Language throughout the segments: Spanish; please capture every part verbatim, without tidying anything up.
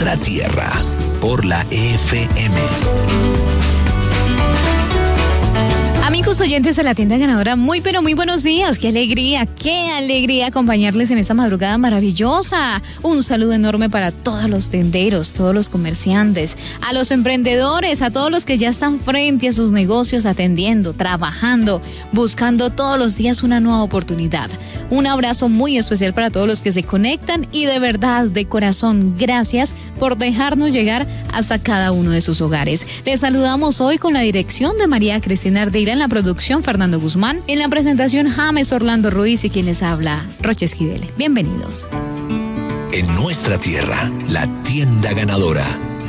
nuestra tierra, por la F M. Amigos oyentes de la tienda ganadora, muy pero muy buenos días. Qué alegría, qué alegría acompañarles en esta madrugada maravillosa. Un saludo enorme para todos los tenderos, todos los comerciantes, a los emprendedores, a todos los que ya están frente a sus negocios atendiendo, trabajando, buscando todos los días una nueva oportunidad. Un abrazo muy especial para todos los que se conectan y de verdad, de corazón, gracias por dejarnos llegar hasta cada uno de sus hogares. Les saludamos hoy con la dirección de María Cristina Ardeira, en la producción Fernando Guzmán, en la presentación James Orlando Ruiz y quien les habla, Rocha Esquivel. Bienvenidos. En nuestra tierra, la tienda ganadora.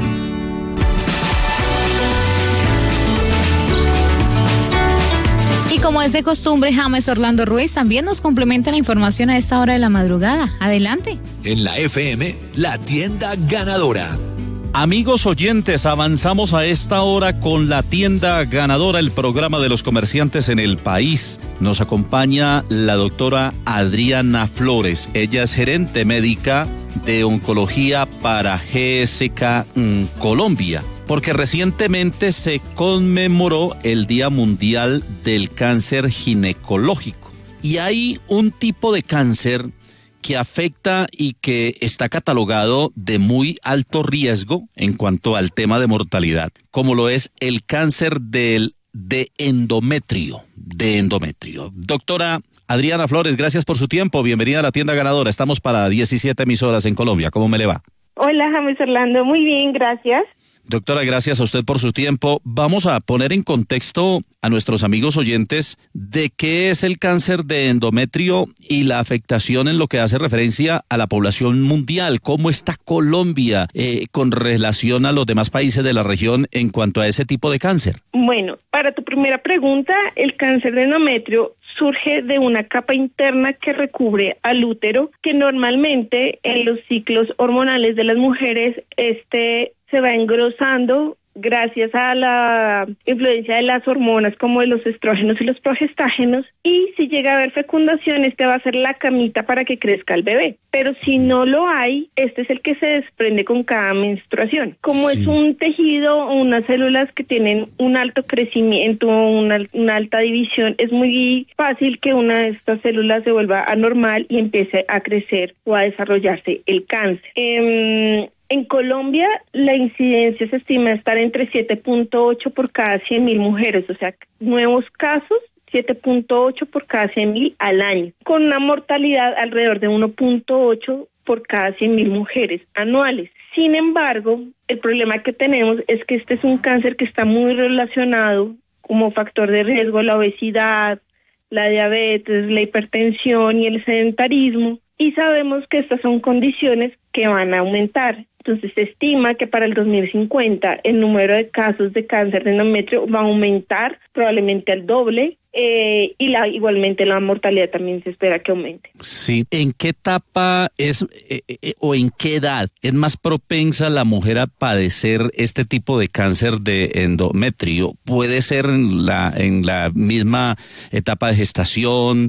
Y como es de costumbre, James Orlando Ruiz también nos complementa la información a esta hora de la madrugada. Adelante. En la F M, la tienda ganadora. Amigos oyentes, avanzamos a esta hora con la tienda ganadora, el programa de los comerciantes en el país. Nos acompaña la doctora Adriana Flores. Ella es gerente médica de oncología para G S K mm, Colombia, porque recientemente se conmemoró el Día Mundial del Cáncer Ginecológico. Y hay un tipo de cáncer que afecta y que está catalogado de muy alto riesgo en cuanto al tema de mortalidad, como lo es el cáncer del, de endometrio, de endometrio. Doctora Adriana Flores, gracias por su tiempo, bienvenida a la tienda ganadora. Estamos para diecisiete emisoras en Colombia, ¿cómo me le va? Hola, James Orlando, muy bien, gracias. Doctora, gracias a usted por su tiempo. Vamos a poner en contexto a nuestros amigos oyentes de qué es el cáncer de endometrio y la afectación en lo que hace referencia a la población mundial. ¿Cómo está Colombia eh, con relación a los demás países de la región en cuanto a ese tipo de cáncer? Bueno, para tu primera pregunta, el cáncer de endometrio surge de una capa interna que recubre al útero, que normalmente en los ciclos hormonales de las mujeres este se va engrosando gracias a la influencia de las hormonas como de los estrógenos y los progestágenos, y si llega a haber fecundación, este va a ser la camita para que crezca el bebé. Pero si no lo hay, este es el que se desprende con cada menstruación. Como sí. Es un tejido o unas células que tienen un alto crecimiento, una, una alta división, es muy fácil que una de estas células se vuelva anormal y empiece a crecer o a desarrollarse el cáncer. Eh, En Colombia, la incidencia se estima estar entre siete punto ocho por cada cien mil mujeres, o sea, nuevos casos, siete punto ocho por cada cien mil al año, con una mortalidad alrededor de uno punto ocho por cada cien mil mujeres anuales. Sin embargo, el problema que tenemos es que este es un cáncer que está muy relacionado como factor de riesgo la obesidad, la diabetes, la hipertensión y el sedentarismo, y sabemos que estas son condiciones que van a aumentar. Entonces se estima que para el dos mil cincuenta el número de casos de cáncer de endometrio va a aumentar probablemente al doble, eh, y la igualmente la mortalidad también se espera que aumente. Sí, ¿en qué etapa es eh, eh, o en qué edad es más propensa la mujer a padecer este tipo de cáncer de endometrio? ¿Puede ser en la, en la misma etapa de gestación?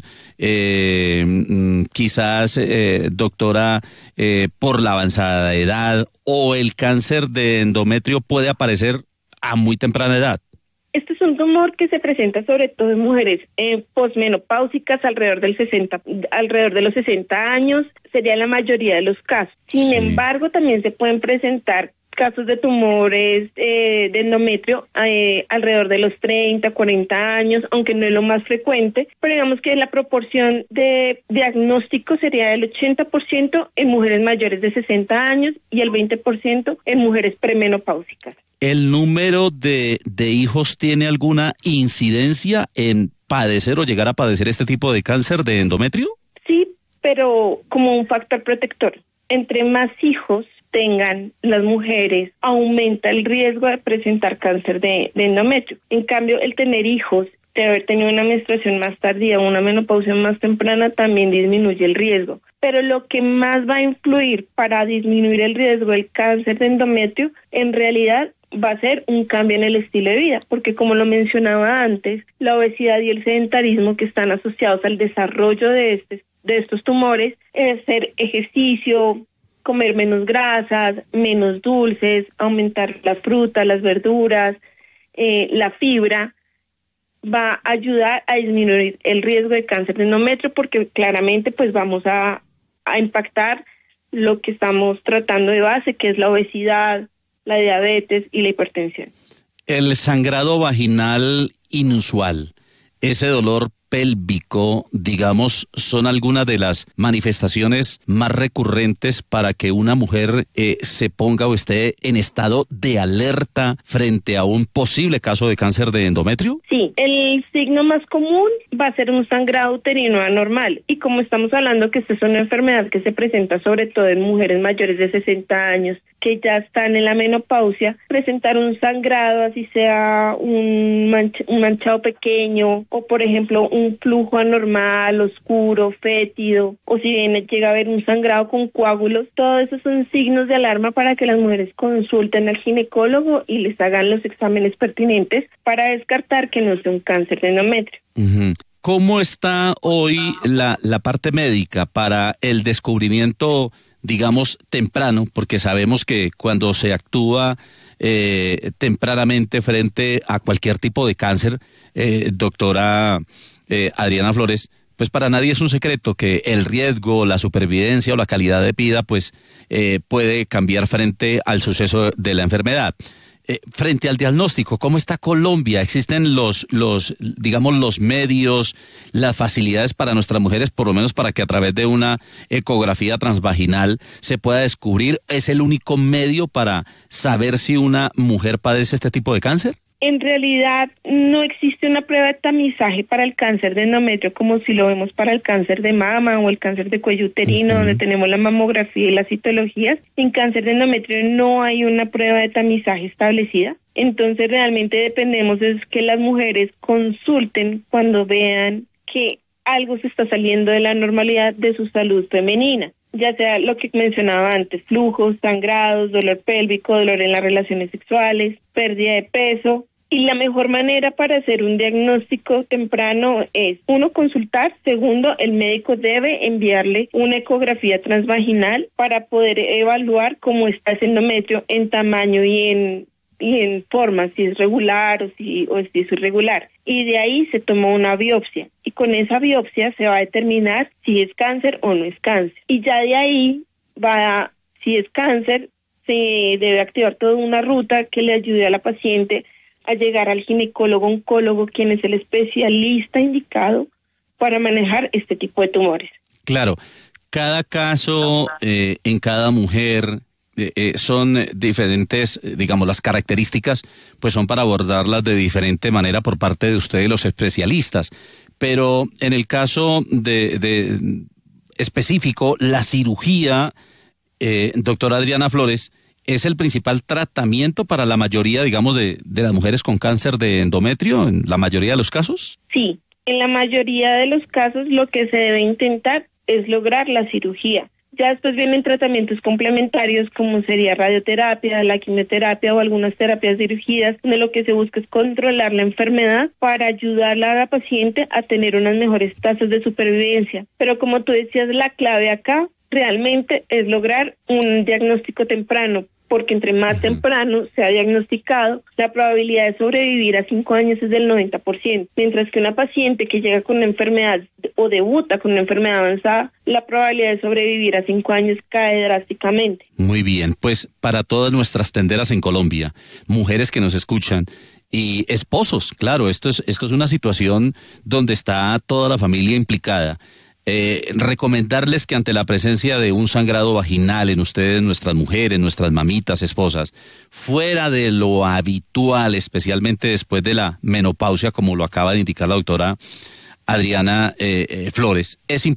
Eh, quizás, eh, doctora, eh, por la avanzada edad, o el cáncer de endometrio puede aparecer a muy temprana edad. Este es un tumor que se presenta sobre todo en mujeres eh, posmenopáusicas alrededor del sesenta, alrededor de los sesenta años, sería la mayoría de los casos. Sin sí. embargo, también se pueden presentar casos de tumores eh, de endometrio eh, alrededor de los treinta, cuarenta años, aunque no es lo más frecuente, pero digamos que la proporción de diagnóstico sería del ochenta por ciento en mujeres mayores de sesenta años y el veinte por ciento en mujeres premenopáusicas. ¿El número de, de hijos tiene alguna incidencia en padecer o llegar a padecer este tipo de cáncer de endometrio? Sí, pero como un factor protector. Entre más hijos tengan las mujeres, aumenta el riesgo de presentar cáncer de, de endometrio. En cambio, el tener hijos, de haber tenido una menstruación más tardía o una menopausia más temprana, también disminuye el riesgo. Pero lo que más va a influir para disminuir el riesgo del cáncer de endometrio, en realidad, va a ser un cambio en el estilo de vida, porque como lo mencionaba antes, la obesidad y el sedentarismo que están asociados al desarrollo de, este, de estos tumores, es hacer ejercicio, comer menos grasas, menos dulces, aumentar las frutas, las verduras, eh, la fibra, va a ayudar a disminuir el riesgo de cáncer de endometrio, porque claramente pues vamos a, a impactar lo que estamos tratando de base, que es la obesidad, la diabetes y la hipertensión. El sangrado vaginal inusual, ese dolor pélvico, digamos, son algunas de las manifestaciones más recurrentes para que una mujer eh, se ponga o esté en estado de alerta frente a un posible caso de cáncer de endometrio. Sí, el signo más común va a ser un sangrado uterino anormal, y como estamos hablando que esta es una enfermedad que se presenta sobre todo en mujeres mayores de sesenta años, que ya están en la menopausia, presentar un sangrado, así sea un, manch- un manchado pequeño, o por ejemplo un flujo anormal, oscuro, fétido, o si bien llega a haber un sangrado con coágulos, todos esos son signos de alarma para que las mujeres consulten al ginecólogo y les hagan los exámenes pertinentes para descartar que no sea un cáncer de endometrio. Uh-huh. ¿Cómo está hoy la, la parte médica para el descubrimiento, digamos, temprano? Porque sabemos que cuando se actúa eh, tempranamente frente a cualquier tipo de cáncer, eh, doctora eh, Adriana Flores, pues para nadie es un secreto que el riesgo, la supervivencia o la calidad de vida, pues eh, puede cambiar frente al suceso de la enfermedad. Eh, frente al diagnóstico, ¿cómo está Colombia? ¿Existen los, los, digamos, los medios, las facilidades para nuestras mujeres, por lo menos para que a través de una ecografía transvaginal se pueda descubrir? ¿Es el único medio para saber si una mujer padece este tipo de cáncer? En realidad no existe una prueba de tamizaje para el cáncer de endometrio como si lo vemos para el cáncer de mama o el cáncer de cuello uterino, uh-huh. donde tenemos la mamografía y las citologías. En cáncer de endometrio no hay una prueba de tamizaje establecida. Entonces realmente dependemos de que las mujeres consulten cuando vean que algo se está saliendo de la normalidad de su salud femenina, ya sea lo que mencionaba antes, flujos, sangrados, dolor pélvico, dolor en las relaciones sexuales, pérdida de peso. Y la mejor manera para hacer un diagnóstico temprano es, uno, consultar. Segundo, el médico debe enviarle una ecografía transvaginal para poder evaluar cómo está ese endometrio en tamaño y en, y en forma, si es regular o si, o si es irregular. Y de ahí se toma una biopsia. Y con esa biopsia se va a determinar si es cáncer o no es cáncer. Y ya de ahí va, a, si es cáncer, se debe activar toda una ruta que le ayude a la paciente a llegar al ginecólogo oncólogo, quien es el especialista indicado para manejar este tipo de tumores. Claro, cada caso eh, en cada mujer eh, eh, son diferentes, digamos, las características pues son para abordarlas de diferente manera por parte de ustedes los especialistas, pero en el caso de, de específico, la cirugía, eh, doctora Adriana Flores, ¿es el principal tratamiento para la mayoría, digamos, de, de las mujeres con cáncer de endometrio, en la mayoría de los casos? Sí, en la mayoría de los casos lo que se debe intentar es lograr la cirugía. Ya después vienen tratamientos complementarios como sería radioterapia, la quimioterapia o algunas terapias dirigidas, donde lo que se busca es controlar la enfermedad para ayudarla a la paciente a tener unas mejores tasas de supervivencia. Pero como tú decías, la clave acá realmente es lograr un diagnóstico temprano, porque entre más uh-huh. temprano se ha diagnosticado, la probabilidad de sobrevivir a cinco años es del noventa por ciento, mientras que una paciente que llega con una enfermedad o debuta con una enfermedad avanzada, la probabilidad de sobrevivir a cinco años cae drásticamente. Muy bien, pues para todas nuestras tenderas en Colombia, mujeres que nos escuchan, y esposos, claro, esto es, esto es una situación donde está toda la familia implicada. Eh, recomendarles que ante la presencia de un sangrado vaginal en ustedes, nuestras mujeres, nuestras mamitas, esposas, fuera de lo habitual, especialmente después de la menopausia, como lo acaba de indicar la doctora Adriana eh, eh, Flores, es importante